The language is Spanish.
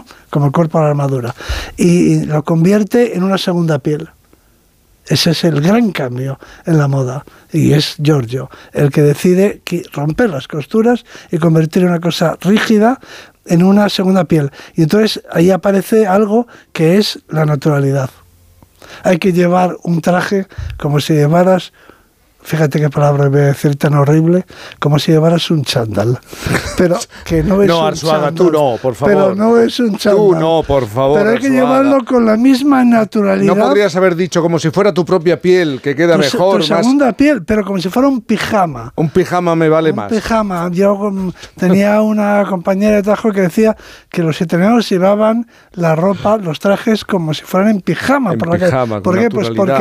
como el cuerpo a la armadura, y lo convierte en una segunda piel. Ese es el gran cambio en la moda, y es Giorgio el que decide romper las costuras y convertir una cosa rígida en una segunda piel. Y entonces ahí aparece algo que es la naturalidad. Hay que llevar un traje como si llevaras, fíjate qué palabra voy a decir tan horrible, como si llevaras un chándal. Pero que no es no, un Arzuaga, chándal. tú no, por favor. Pero no es un chándal. Tú no, por favor, Pero hay que Arzuaga. llevarlo con la misma naturalidad. No podrías haber dicho como si fuera tu propia piel, que queda mejor. Tu segunda piel, pero como si fuera un pijama. Un pijama me vale más. Un pijama. Yo tenía una compañera de trabajo que decía que los italianos llevaban la ropa, los trajes, como si fueran en pijama. En pijama, ¿Por qué? Pues porque